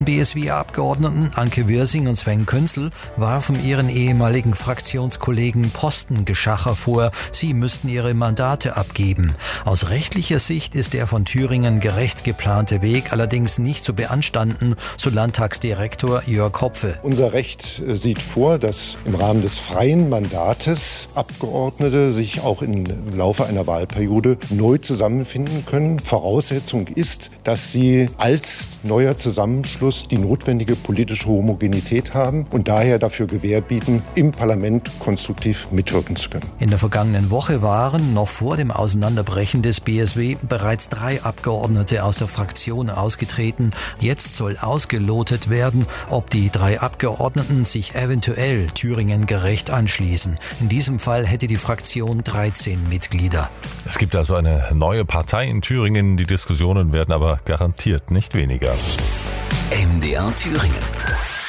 BSW-Abgeordneten Anke Wirsing und Sven Künzel warfen ihren ehemaligen Fraktionskollegen Postengeschacher vor, sie müssten ihre Mandate abgeben. Aus rechtlicher Sicht ist der von Thüringen gerecht geplante Weg allerdings nicht zu beanstanden, so Landtagsdirektor Jörg Hopfe. Unser Recht sieht vor, dass im Rahmen des freien Mandates Abgeordnete sich auch im Laufe einer Wahlperiode neu zusammenfinden können. Voraussetzung ist, dass sie als neuer Zusammenschluss die notwendige politische Homogenität haben und daher dafür Gewähr bieten, im Parlament konstruktiv mitwirken zu können. In der vergangenen Woche waren noch vor dem Auseinanderbrechen des BSW bereits 3 Abgeordnete aus der Fraktion ausgetreten. Jetzt soll ausgelotet werden, ob die 3 Abgeordneten sich eventuell Thüringen gerecht anschließen. In diesem Fall hätte die Fraktion 13 Mitglieder. Es gibt also eine neue Partei in Thüringen. Die Diskussionen werden aber garantiert nicht weniger. MDR Thüringen.